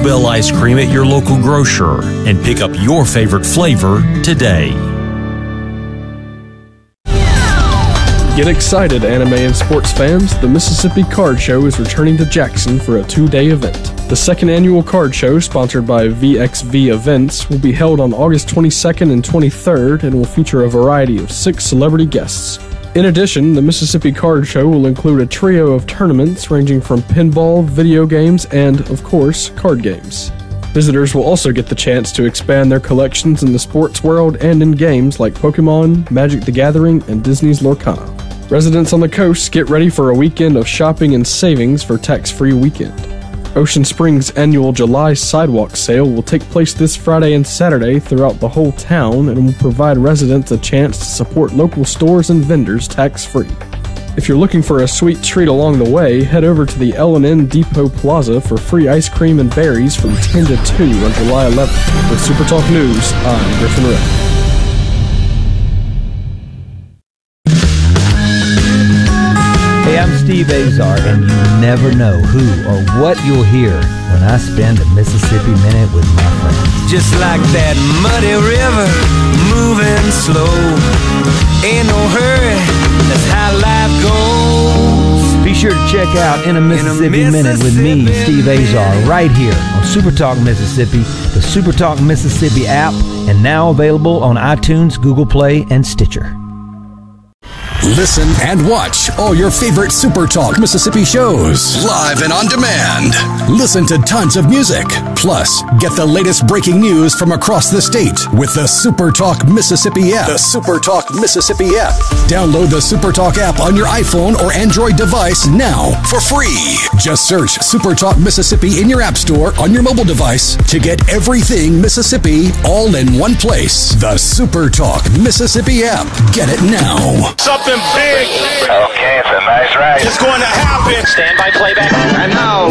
Bell ice cream at your local grocer and pick up your favorite flavor today. Get excited, anime and sports fans. The Mississippi Card Show is returning to Jackson for a 2-day event. The second annual card show, sponsored by VXV Events, will be held on August 22nd and 23rd and will feature a variety of 6 celebrity guests. In addition, the Mississippi Card Show will include a trio of tournaments ranging from pinball, video games, and, of course, card games. Visitors will also get the chance to expand their collections in the sports world and in games like Pokemon, Magic the Gathering, and Disney's Lorcana. Residents on the coast, get ready for a weekend of shopping and savings for tax-free weekend. Ocean Springs' annual July Sidewalk Sale will take place this Friday and Saturday throughout the whole town and will provide residents a chance to support local stores and vendors tax-free. If you're looking for a sweet treat along the way, head over to the L&N Depot Plaza for free ice cream and berries from 10 to 2 on July 11th. With Super Talk News, I'm Griffin Ray. I'm Steve Azar, and you never know who or what you'll hear when I spend a Mississippi Minute with my friends. Just like that muddy river, moving slow. Ain't no hurry, that's how life goes. Be sure to check out In a Mississippi Minute with me, Steve Azar, right here on Super Talk Mississippi, the Super Talk Mississippi app, and now available on iTunes, Google Play, and Stitcher. Listen and watch all your favorite Super Talk Mississippi shows live and on demand. Listen to tons of music. Plus, get the latest breaking news from across the state with the Super Talk Mississippi app. The Super Talk Mississippi app. Download the Super Talk app on your iPhone or Android device now for free. Just search Super Talk Mississippi in your app store on your mobile device to get everything Mississippi all in one place. The Super Talk Mississippi app. Get it now. Something big. Okay, it's a nice ride. It's going to happen. Stand by playback. And now,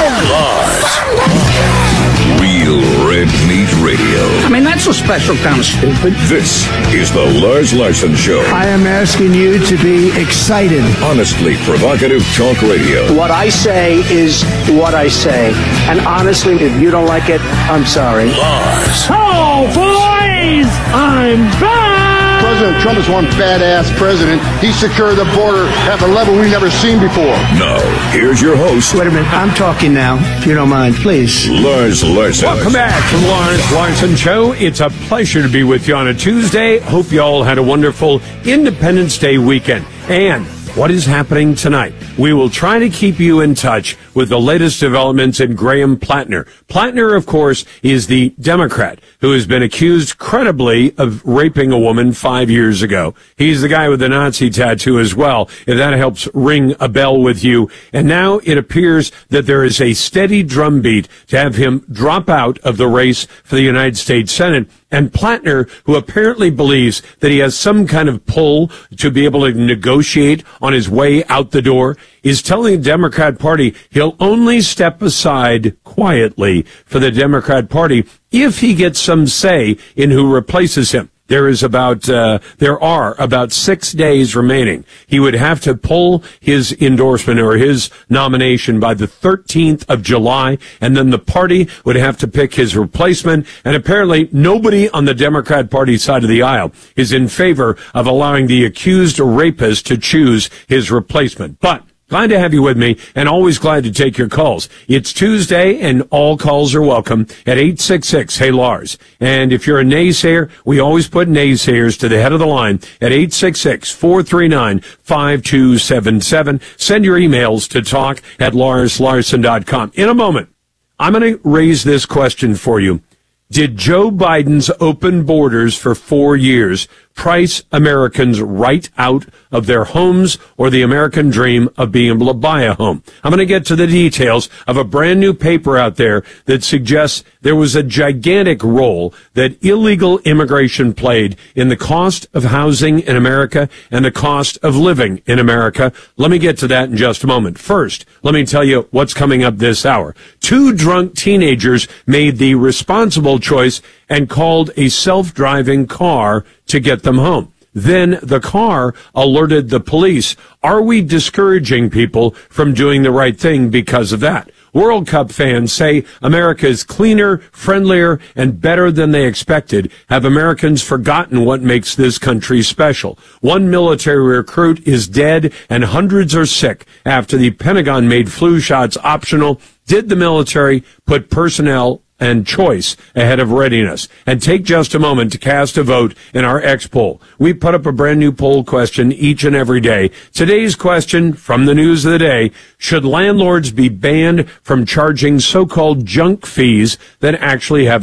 Real Red Meat Radio. I mean, that's a special kind of stupid. This is the Lars Larson Show. I am asking you to be excited. Honestly provocative talk radio. What I say is what I say. And honestly, if you don't like it, I'm sorry. Lars. Oh, boys! I'm back! President Trump is one badass president. He secured the border at a level we've never seen before. Now, here's your host. Wait a minute, I'm talking now, if you don't mind, please. Lars Larson. Welcome back to the Lars Larson Show. It's a pleasure to be with you on a Tuesday. Hope you all had a wonderful Independence Day weekend. And what is happening tonight? We will try to keep you in touch with the latest developments in Graham Plattner. Plattner, of course, is the Democrat who has been accused credibly of raping a woman 5 years ago. He's the guy with the Nazi tattoo as well, if that helps ring a bell with you. And now it appears that there is a steady drumbeat to have him drop out of the race for the United States Senate. And Plattner, who apparently believes that he has some kind of pull to be able to negotiate on his way out the door, is telling the Democrat Party he'll only step aside quietly for the Democrat Party if he gets some say in who replaces him. There are about 6 days remaining. He would have to pull his endorsement or his nomination by the 13th of July, and then the party would have to pick his replacement. And apparently nobody on the Democrat Party side of the aisle is in favor of allowing the accused rapist to choose his replacement. But glad to have you with me, and always glad to take your calls. It's Tuesday, and all calls are welcome at 866-HEY-LARS. And if you're a naysayer, we always put naysayers to the head of the line at 866-439-5277. Send your emails to talk@LarsLarson.com. In a moment, I'm going to raise this question for you. Did Joe Biden's open borders for 4 years price Americans right out of their homes or the American dream of being able to buy a home? I'm going to get to the details of a brand new paper out there that suggests there was a gigantic role that illegal immigration played in the cost of housing in America and the cost of living in America. Let me get to that in just a moment. First, let me tell you what's coming up this hour. 2 drunk teenagers made the responsible choice and called a self-driving car to get them home. Then the car alerted the police. Are we discouraging people from doing the right thing because of that? World Cup fans say America is cleaner, friendlier, and better than they expected. Have Americans forgotten what makes this country special? One military recruit is dead and hundreds are sick after the Pentagon made flu shots optional. Did the military put personnel and choice ahead of readiness? And take just a moment to cast a vote in our X poll. We put up a brand new poll question each and every day. Today's question from the news of the day: should landlords be banned from charging so-called junk fees that actually have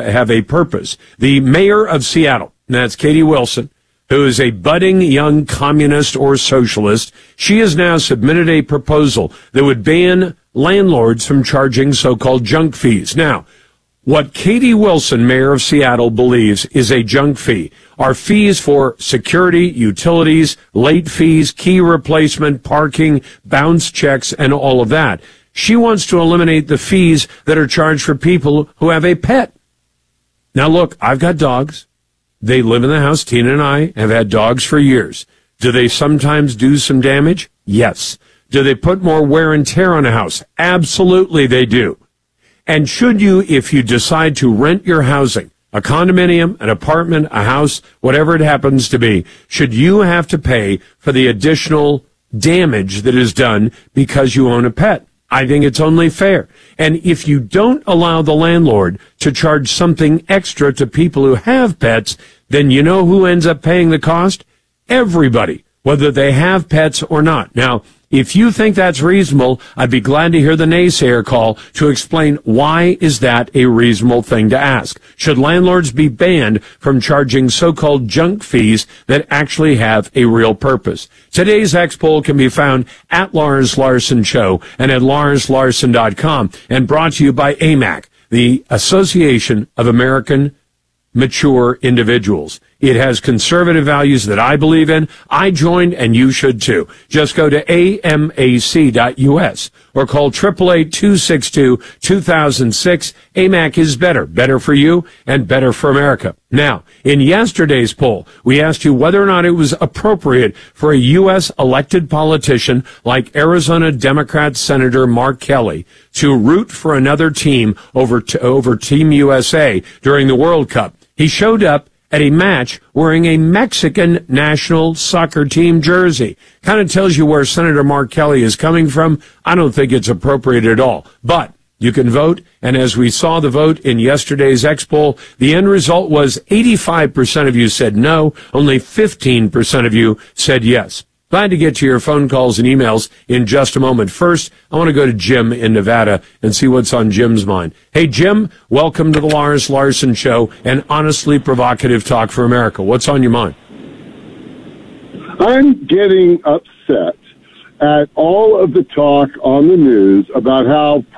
a purpose? The mayor of Seattle, and that's Katie Wilson, who is a budding young communist or socialist, she has now submitted a proposal that would ban landlords from charging so-called junk fees. Now, what Katie Wilson, mayor of Seattle, believes is a junk fee are fees for security, utilities, late fees, key replacement, parking, bounce checks, and all of that. She wants to eliminate the fees that are charged for people who have a pet. Now, look, I've got dogs. They live in the house. Tina and I have had dogs for years. Do they sometimes do some damage? Yes. Do they put more wear and tear on a house? Absolutely they do. And should you, if you decide to rent your housing, a condominium, an apartment, a house, whatever it happens to be, should you have to pay for the additional damage that is done because you own a pet? I think it's only fair. And if you don't allow the landlord to charge something extra to people who have pets, then you know who ends up paying the cost? Everybody, whether they have pets or not. Now, if you think that's reasonable, I'd be glad to hear the naysayer call to explain why is that a reasonable thing to ask. Should landlords be banned from charging so-called junk fees that actually have a real purpose? Today's X poll can be found at Lars Larson Show and at LarsLarson.com, and brought to you by AMAC, the Association of American Mature Individuals. It has conservative values that I believe in. I joined, and you should too. Just go to amac.us or call 888-262-2006. AMAC is better. Better for you and better for America. Now, in yesterday's poll, we asked you whether or not it was appropriate for a U.S. elected politician like Arizona Democrat Senator Mark Kelly to root for another team over Team USA during the World Cup. He showed up at a match wearing a Mexican national soccer team jersey. Kind of tells you where Senator Mark Kelly is coming from. I don't think it's appropriate at all. But you can vote, and as we saw the vote in yesterday's X poll, the end result was 85% of you said no, only 15% of you said yes. Glad to get to your phone calls and emails in just a moment. First, I want to go to Jim in Nevada and see what's on Jim's mind. Hey, Jim, welcome to the Lars Larson Show and honestly provocative talk for America. What's on your mind? I'm getting upset at all of the talk on the news about how